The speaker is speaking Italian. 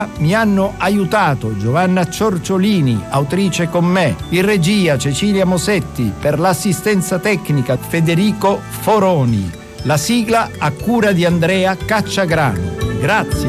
mi hanno aiutato Giovanna Ciorciolini, autrice con me, in regia Cecilia Mosetti, per l'assistenza tecnica Federico Foroni. La sigla a cura di Andrea Cacciagrano. Grazie.